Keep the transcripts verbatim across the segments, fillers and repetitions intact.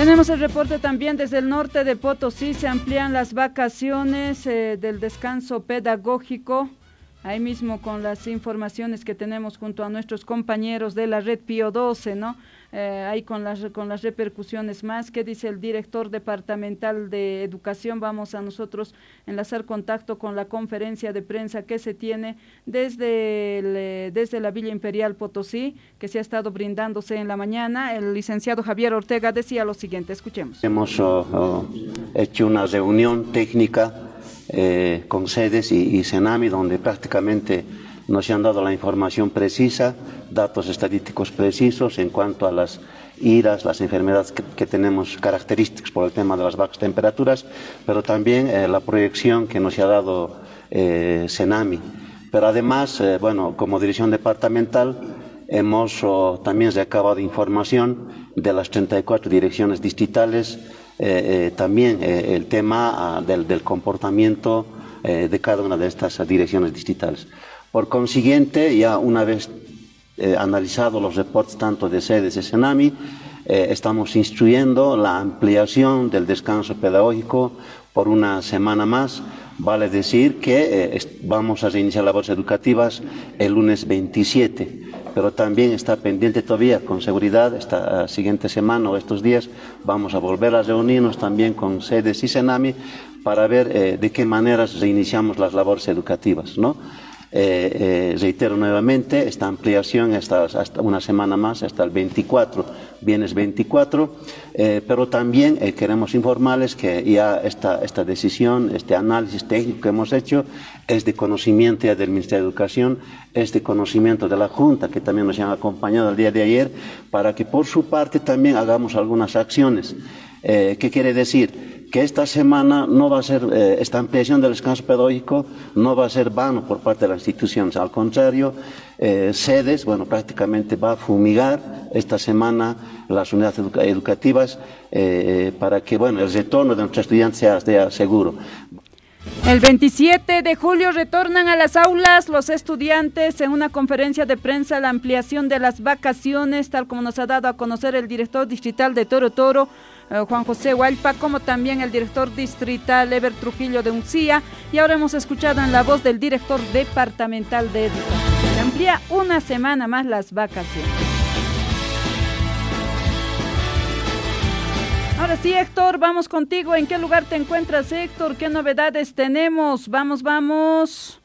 Tenemos el reporte también desde el norte de Potosí. Se amplían las vacaciones eh, del descanso pedagógico. Ahí mismo con las informaciones que tenemos junto a nuestros compañeros de la red Pío doce, ¿no? Eh, ahí con las, con las repercusiones más. ¿Qué dice el director departamental de educación? Vamos a nosotros enlazar contacto con la conferencia de prensa que se tiene desde, el, desde la Villa Imperial Potosí, que se ha estado brindándose en la mañana. El licenciado Javier Ortega decía lo siguiente, escuchemos. Hemos uh, uh, hecho una reunión técnica Eh, con SEDES y, y CENAMI, donde prácticamente nos han dado la información precisa, datos estadísticos precisos en cuanto a las iras, las enfermedades que, que tenemos características por el tema de las bajas temperaturas, pero también eh, la proyección que nos ha dado eh, CENAMI. Pero además, eh, bueno, como dirección departamental, hemos oh, también recabado información de las treinta y cuatro direcciones distritales. Eh, eh, también eh, el tema uh, del, del comportamiento eh, de cada una de estas uh, direcciones distritales. Por consiguiente, ya una vez eh, analizado los reportes tanto de SEDES y CENAMI, eh, estamos instruyendo la ampliación del descanso pedagógico por una semana más. Vale decir que eh, vamos a reiniciar labores educativas el lunes veintisiete, pero también está pendiente todavía, con seguridad, esta uh, siguiente semana o estos días vamos a volver a reunirnos también con SEDES y CENAMI para ver eh, de qué maneras reiniciamos las labores educativas, ¿no? Eh, eh, reitero nuevamente, esta ampliación hasta, hasta una semana más, hasta el veinticuatro, viernes veinticuatro, eh, pero también eh, queremos informarles que ya esta, esta decisión, este análisis técnico que hemos hecho es de conocimiento ya del Ministerio de Educación, es de conocimiento de la Junta, que también nos han acompañado el día de ayer, para que por su parte también hagamos algunas acciones. Eh, ¿Qué quiere decir? Que esta semana no va a ser, eh, esta ampliación del descanso pedagógico no va a ser vano por parte de las instituciones. Al contrario, eh, SEDES, bueno, prácticamente va a fumigar esta semana las unidades educa educativas eh, para que, bueno, el retorno de nuestros estudiantes sea, sea seguro. El veintisiete de julio retornan a las aulas los estudiantes en una conferencia de prensa la ampliación de las vacaciones, tal como nos ha dado a conocer el director distrital de Toro Toro, eh, Juan José Hualpa, como también el director distrital Ever Trujillo de Uncía, y ahora hemos escuchado en la voz del director departamental de Educación. Se amplía una semana más las vacaciones. Ahora sí, Héctor, vamos contigo. ¿En qué lugar te encuentras, Héctor? ¿Qué novedades tenemos? Vamos, vamos.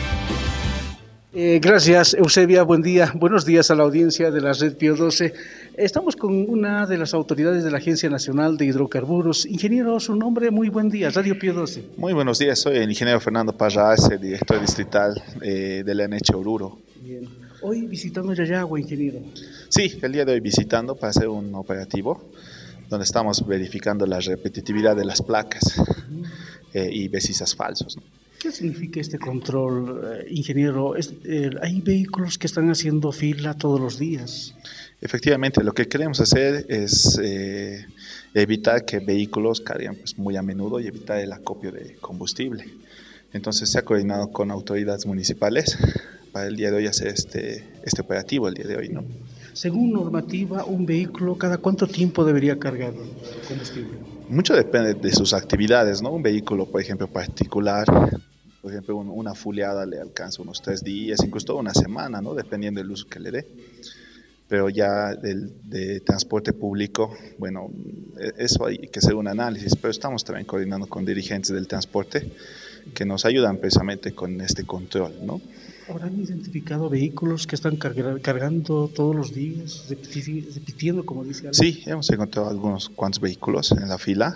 Eh, gracias, Eusebia. Buen día. Buenos días a la audiencia de la red Pío doce. Estamos con una de las autoridades de la Agencia Nacional de Hidrocarburos. Ingeniero, su nombre, muy buen día. Radio Pío doce. Muy buenos días. Soy el ingeniero Fernando Parras, el director distrital eh, de la N H Oruro. Bien. Hoy visitando Yayagua, ingeniero. Sí, el día de hoy visitando para hacer un operativo donde estamos verificando la repetitividad de las placas uh-huh. eh, y vesisas falsos, ¿no? ¿Qué significa este control, eh, ingeniero? Es, eh, ¿Hay vehículos que están haciendo fila todos los días? Efectivamente, lo que queremos hacer es eh, evitar que vehículos carguen pues, muy a menudo y evitar el acopio de combustible. Entonces se ha coordinado con autoridades municipales para el día de hoy hacer este, este operativo, el día de hoy, ¿no? Según normativa, un vehículo, ¿cada cuánto tiempo debería cargar combustible? Mucho depende de sus actividades, ¿no? Un vehículo, por ejemplo, particular, por ejemplo, una fuleada le alcanza unos tres días, incluso toda una semana, ¿no? Dependiendo del uso que le dé. Pero ya del de transporte público, bueno, eso hay que hacer un análisis, pero estamos también coordinando con dirigentes del transporte que nos ayudan precisamente con este control, ¿no? ¿Ahora han identificado vehículos que están cargar, cargando todos los días, repitiendo, como dice alguien? Sí, hemos encontrado algunos cuantos vehículos en la fila.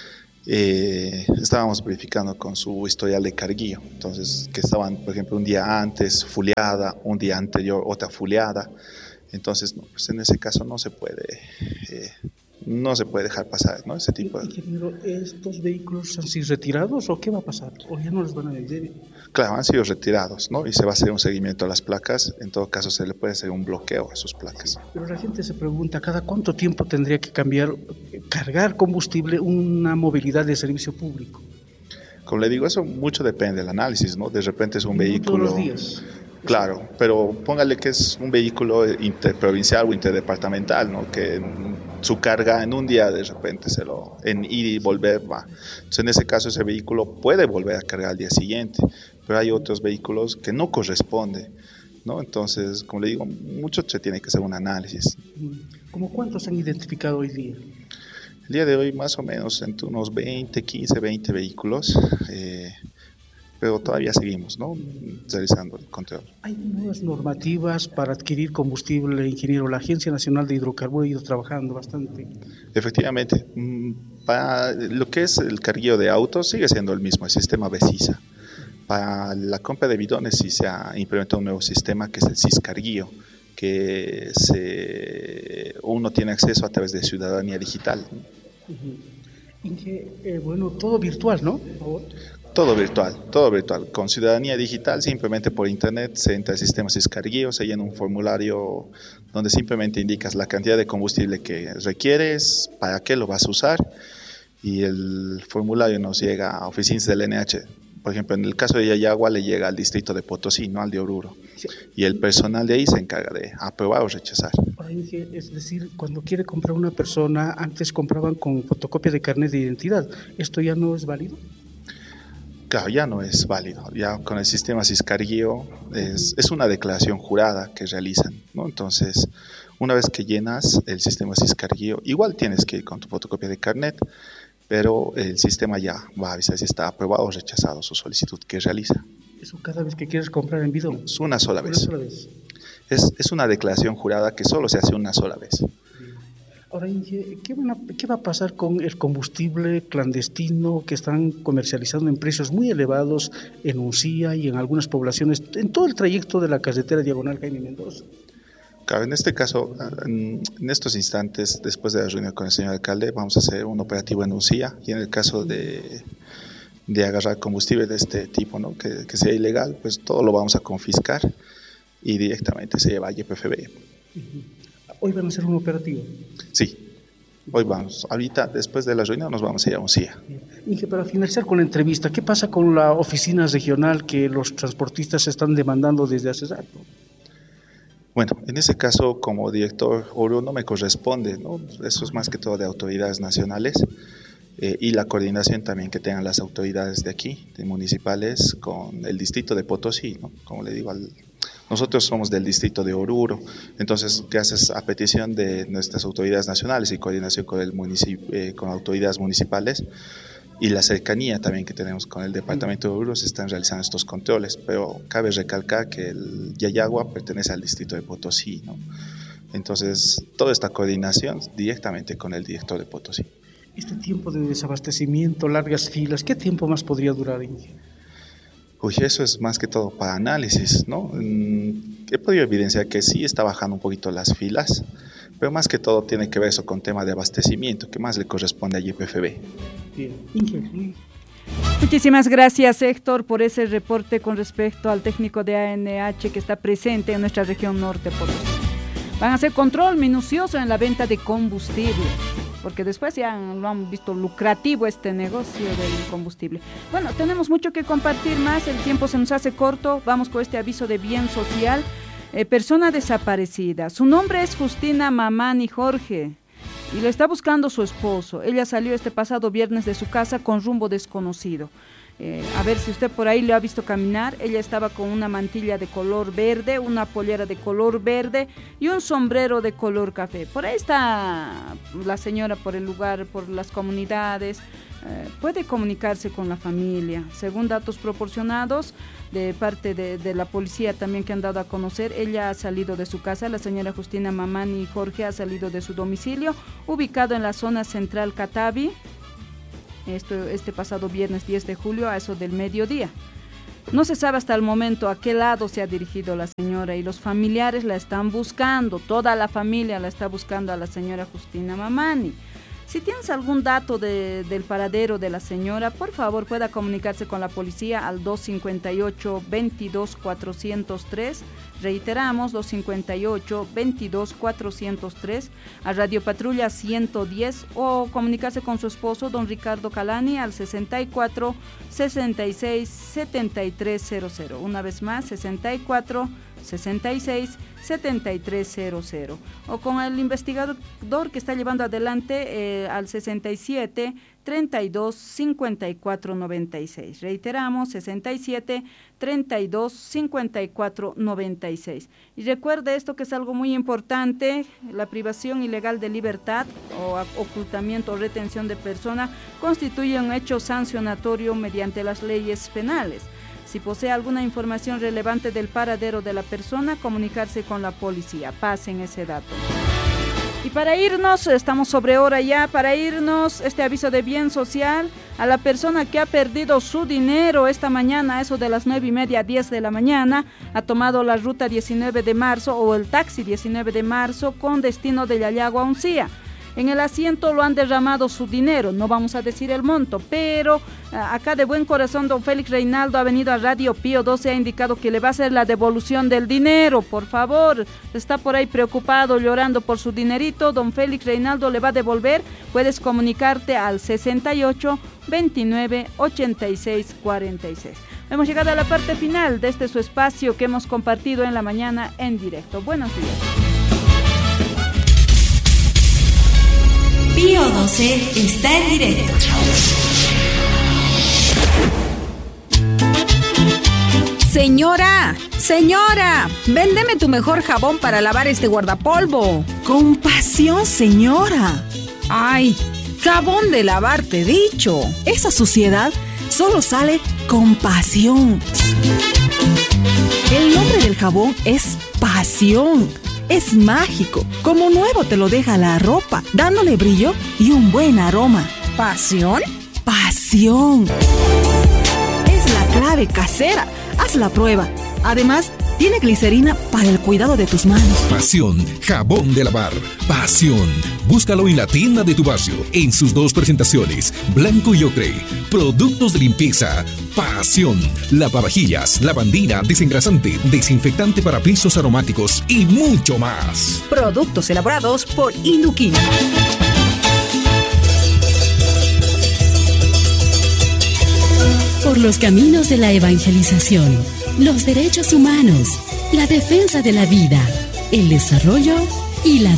Eh, estábamos verificando con su historial de carguillo, entonces que estaban, por ejemplo, un día antes fuleada, un día anterior otra fuleada. Entonces, no, pues en ese caso no se puede, eh, no se puede dejar pasar, ¿no? Ese tipo de... Ingeniero, ¿estos vehículos han sido retirados o qué va a pasar? ¿O ya no les van a vender? Claro, han sido retirados, ¿no? Y se va a hacer un seguimiento a las placas. En todo caso, se le puede hacer un bloqueo a sus placas. Pero la gente se pregunta, ¿cada cuánto tiempo tendría que cambiar, cargar combustible una movilidad de servicio público? Como le digo, eso mucho depende del análisis, ¿no? De repente es un no vehículo... Todos los días. Claro, pero póngale que es un vehículo interprovincial o interdepartamental, ¿no? Que su carga en un día de repente se lo, en ir y volver va. Entonces en ese caso ese vehículo puede volver a cargar al día siguiente, pero hay otros vehículos que no corresponde, ¿no? Entonces, como le digo, mucho se tiene que hacer un análisis. ¿Cómo cuántos han identificado hoy día? El día de hoy más o menos entre unos veinte, quince, veinte vehículos, eh, pero todavía seguimos, ¿no?, realizando el control. ¿Hay nuevas normativas para adquirir combustible, ingeniero? La Agencia Nacional de Hidrocarburos ha ido trabajando bastante. Efectivamente, para lo que es el carguillo de autos sigue siendo el mismo, el sistema BESISA. Para la compra de bidones sí se ha implementado un nuevo sistema que es el Siscarguillo, que se, uno tiene acceso a través de Ciudadanía Digital. Uh-huh. Y que, eh, bueno, todo virtual, ¿no? Todo virtual, todo virtual. Con Ciudadanía Digital, simplemente por internet, se entra al sistema Siscarguillo, se llena un formulario donde simplemente indicas la cantidad de combustible que requieres, para qué lo vas a usar, y el formulario nos llega a oficinas del N H. Por ejemplo, en el caso de Yayagua le llega al distrito de Potosí, no al de Oruro. Sí. Y el personal de ahí se encarga de aprobar o rechazar. Es decir, cuando quiere comprar una persona, antes compraban con fotocopia de carnet de identidad. ¿Esto ya no es válido? Claro, ya no es válido. Ya con el sistema Siscarguillo es, es una declaración jurada que realizan, ¿no? Entonces, una vez que llenas el sistema Siscarguillo, igual tienes que ir con tu fotocopia de carnet, pero el sistema ya va a avisar si está aprobado o rechazado su solicitud que realiza. ¿Eso cada vez que quieres comprar en bidón? Es una sola una vez. Sola vez. Es, es una declaración jurada que solo se hace una sola vez. Ahora, ¿qué, van a, ¿qué va a pasar con el combustible clandestino que están comercializando en precios muy elevados en Uncía y en algunas poblaciones, en todo el trayecto de la carretera diagonal Jaime Mendoza? Claro, en este caso, en, en estos instantes, después de la reunión con el señor alcalde, vamos a hacer un operativo en Uncía, y en el caso de, de agarrar combustible de este tipo, ¿no?, que, que sea ilegal, pues todo lo vamos a confiscar y directamente se lleva a Y P F B. ¿Hoy van a hacer un operativo? Sí, hoy vamos. Ahorita, después de la reunión, nos vamos a ir a Uncía. Inge, para finalizar con la entrevista, ¿qué pasa con la oficina regional que los transportistas están demandando desde hace rato? Bueno, en ese caso, como director Oruro no me corresponde, ¿no? Eso es más que todo de autoridades nacionales, eh, y la coordinación también que tengan las autoridades de aquí, de municipales, con el distrito de Potosí, ¿no? Como le digo, al, nosotros somos del distrito de Oruro, entonces gracias a petición de nuestras autoridades nacionales y coordinación con, el municipio, eh, con autoridades municipales, y la cercanía también que tenemos con el departamento de Oruro, se están realizando estos controles, pero cabe recalcar que el Yayagua pertenece al distrito de Potosí, ¿no? Entonces, toda esta coordinación directamente con el director de Potosí. Este tiempo de desabastecimiento, largas filas, ¿qué tiempo más podría durar, Inge? Uy, eso es más que todo para análisis, ¿no? He podido evidenciar que sí está bajando un poquito las filas, pero más que todo tiene que ver eso con tema de abastecimiento, que más le corresponde a Y P F B. Bien, Inge. Muchísimas gracias, Héctor, por ese reporte con respecto al técnico de A N H que está presente en nuestra región norte Potosí. Van a hacer control minucioso en la venta de combustible, porque después ya lo han visto lucrativo este negocio del combustible. Bueno, tenemos mucho que compartir más, el tiempo se nos hace corto, vamos con este aviso de bien social. Eh, persona desaparecida, su nombre es Justina Mamani Jorge y lo está buscando su esposo. Ella salió este pasado viernes de su casa con rumbo desconocido. Eh, a ver si usted por ahí le ha visto caminar. Ella estaba con una mantilla de color verde, una pollera de color verde y un sombrero de color café. Por ahí está la señora por el lugar, por las comunidades. Eh, puede comunicarse con la familia. Según datos proporcionados de parte de, de la policía también que han dado a conocer, ella ha salido de su casa, la señora Justina Mamani Jorge ha salido de su domicilio, ubicado en la zona central Catavi, esto, este pasado viernes diez de julio a eso del mediodía. No se sabe hasta el momento a qué lado se ha dirigido la señora y los familiares la están buscando, toda la familia la está buscando a la señora Justina Mamani. Si tienes algún dato de, del paradero de la señora, por favor pueda comunicarse con la policía al dos cinco ocho, veintidós, cuatrocientos tres, reiteramos dos cinco ocho, veintidós, cuatrocientos tres, a Radio Patrulla ciento diez o comunicarse con su esposo don Ricardo Calani al sesenta y cuatro, sesenta y seis, setenta y tres cero cero. Una vez más, sesenta y cuatro, sesenta y seis, setenta y tres cero cero, o con el investigador que está llevando adelante eh, al sesenta y siete, treinta y dos, cincuenta y cuatro noventa y seis. Reiteramos, sesenta y siete, treinta y dos, cincuenta y cuatro noventa y seis. Y recuerde esto, que es algo muy importante: la privación ilegal de libertad o ocultamiento o retención de persona constituye un hecho sancionatorio mediante las leyes penales. Si posee alguna información relevante del paradero de la persona, comunicarse con la policía. Pasen ese dato. Y para irnos, estamos sobre hora ya, para irnos, este aviso de bien social a la persona que ha perdido su dinero esta mañana, eso de las nueve y media a diez de la mañana, ha tomado la ruta diecinueve de marzo o el taxi diecinueve de marzo con destino de Yallago a Uncía. En el asiento lo han derramado su dinero, no vamos a decir el monto, pero acá de buen corazón don Félix Reinaldo ha venido a Radio Pío doce, ha indicado que le va a hacer la devolución del dinero. Por favor, está por ahí preocupado, llorando por su dinerito, don Félix Reinaldo le va a devolver. Puedes comunicarte al sesenta y ocho, veintinueve, ochenta y seis, cuarenta y seis. Hemos llegado a la parte final de este su espacio que hemos compartido en la mañana en directo. Buenos días. Pío doce está en directo. Señora, señora, véndeme tu mejor jabón para lavar este guardapolvo. Con pasión, señora. Ay, jabón de lavar, te he dicho. Esa suciedad solo sale con pasión. El nombre del jabón es pasión. Es mágico, como nuevo te lo deja la ropa, dándole brillo y un buen aroma. ¿Pasión? ¡Pasión! Es la clave casera, haz la prueba. Además, tiene glicerina para el cuidado de tus manos. Pasión, jabón de lavar. Pasión. Búscalo en la tienda de tu barrio, en sus dos presentaciones, blanco y ocre. Productos de limpieza. Pasión. Lavavajillas, lavandina, desengrasante, desinfectante para pisos aromáticos y mucho más. Productos elaborados por Induquín. Por los caminos de la evangelización, los derechos humanos, la defensa de la vida, el desarrollo y la